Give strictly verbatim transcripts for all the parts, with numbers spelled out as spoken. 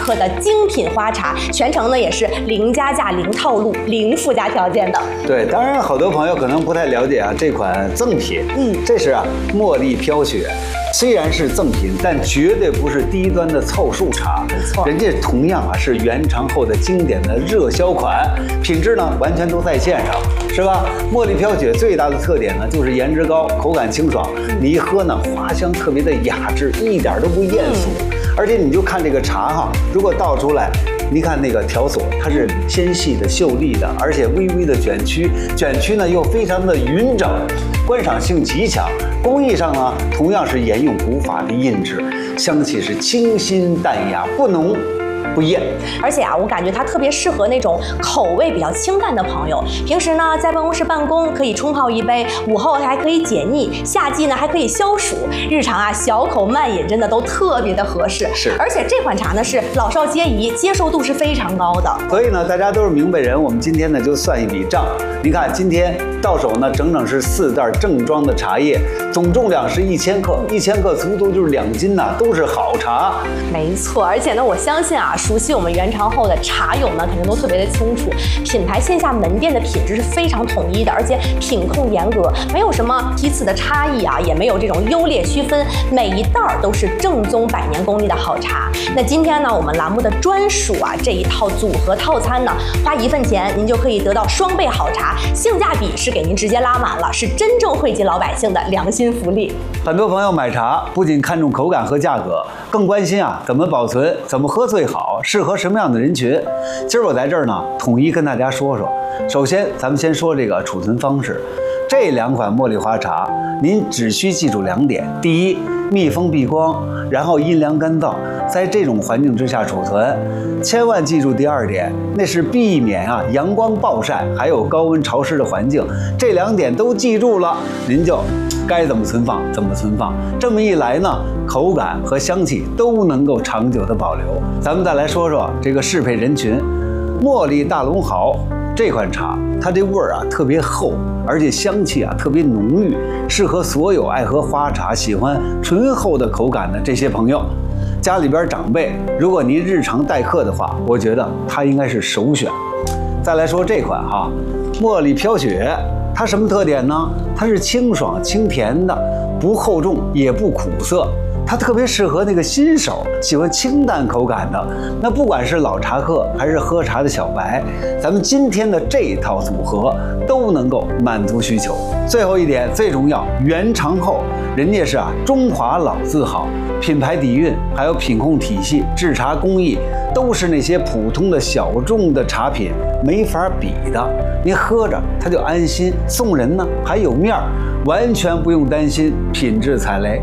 克的精品花茶，全程呢也是零加价、零套路、零附加条件的。 对，当然好多朋友可能不太了解啊，这款赠品，嗯，这是啊茉莉飘雪。虽然是赠品，但绝对不是低端的凑数茶。 没错， 人家同样啊是原长后的经典的热销款，品质呢完全都在线上，是吧？茉莉飘雪最大的特点呢就是颜值高，口感清爽，你一喝呢花香特别的雅致，一点都不艳俗。嗯、而且你就看这个茶哈，如果倒出来。你看那个条索，它是纤细的、秀丽的，而且微微的卷曲，卷曲呢又非常的匀整，观赏性极强。工艺上呢，同样是沿用古法的印制，香气是清新淡雅，不浓不艳。 而且啊，我感觉它特别适合那种口味比较清淡的朋友。平时呢，在办公室办公可以冲泡一杯，午后还可以解腻，夏季呢还可以消暑。日常啊，小口慢饮真的都特别的合适。 是， 而且这款茶呢是老少皆宜，接受度是非常高的。 所以呢，大家都是明白人，我们今天呢就算一笔账。你看，今天到手呢整整是四袋正装的茶叶，总重量是一千克，一千克足足就是两斤呐、啊，都是好茶。 没错，而且呢，我相信啊，熟悉我们原长后的茶友呢，肯定都特别的清楚，品牌线下门店的品质是非常统一的，而且品控严格，没有什么批次的差异啊，也没有这种优劣区分，每一袋儿都是正宗百年功力的好茶。那今天呢，我们栏目的专属啊这一套组合套餐呢，花一份钱您就可以得到双倍好茶，性价比是给您直接拉满了，是真正惠及老百姓的良心福利。 很多朋友买茶不仅看重口感和价格，更关心啊怎么保存，怎么喝最好，适合什么样的人群。今儿我在这儿呢，统一跟大家说说。首先，咱们先说这个储存方式。这两款茉莉花茶，您只需记住两点：第一，密封闭光，然后阴凉干燥，在这种环境之下储存。千万记住第二点，那是避免啊阳光暴晒，还有高温潮湿的环境。这两点都记住了，您就该怎么存放怎么存放。这么一来呢，口感和香气都能够长久的保留。咱们再来说说这个适配人群，茉莉大龙好这款茶，它这味儿啊特别厚，而且香气啊特别浓郁，适合所有爱喝花茶、喜欢醇厚的口感的这些朋友。家里边长辈，如果您日常待客的话，我觉得它应该是首选。再来说这款哈，茉莉飘雪，它什么特点呢？它是清爽清甜的，不厚重也不苦涩。它特别适合那个新手，喜欢清淡口感的。那不管是老茶客还是喝茶的小白，咱们今天的这一套组合都能够满足需求。最后一点最重要，原长后，人家是啊中华老字号，品牌底蕴还有品控体系、制茶工艺，都是那些普通的小众的茶品没法比的。您喝着它就安心，送人呢还有面儿，完全不用担心品质踩雷。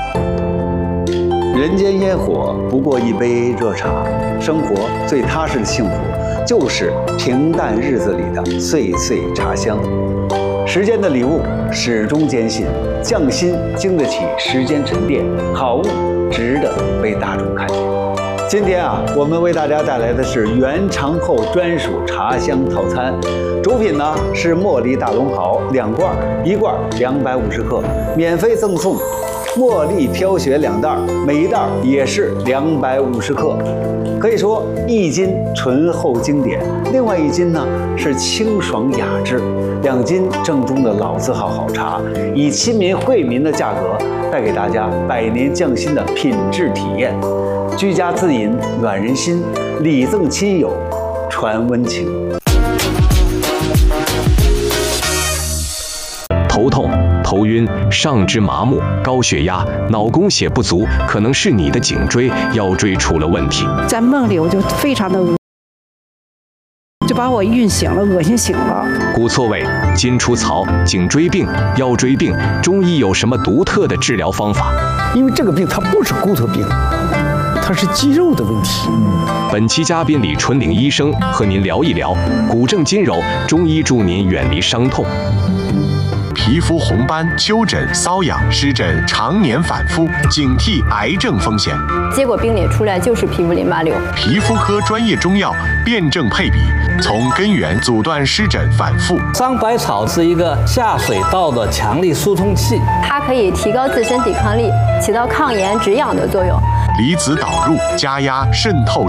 人间烟火不过一杯热茶，生活最踏实的幸福就是平淡日子里的岁岁茶香。时间的礼物始终坚信，匠心经得起时间沉淀，好物值得被大众看见。今天啊，我们为大家带来的是原长后专属茶香套餐，主品呢是茉莉大龙好两罐，一罐两百五十克，免费赠送茉莉飘雪两袋，每一袋也是两百五十克，可以说一斤醇厚经典，另外一斤呢是清爽雅致，两斤正宗的老字号好茶，以亲民惠民的价格带给大家百年匠心的品质体验。居家自饮暖人心，礼赠亲友传温情。 头痛、头晕、上肢麻木、高血压、脑供血不足，可能是你的颈椎、腰椎出了问题。 在梦里我就非常的恶，就把我晕醒了，恶心醒了。 骨错位、筋出槽、颈椎病、腰椎病，中医有什么独特的治疗方法？ 因为这个病它不是骨头病，它是肌肉的问题。 本期嘉宾李纯岭医生和您聊一聊骨正筋柔，中医助您远离伤痛。 皮肤红斑、丘疹、瘙痒、湿疹常年反复，警惕癌症风险。 结果病理出来就是皮肤淋巴瘤。 皮肤科专业中药辨证配比，从根源阻断湿疹反复。 桑白草是一个下水道的强力疏通器， 它可以提高自身抵抗力，起到抗炎止痒的作用。 离子导入，加压渗透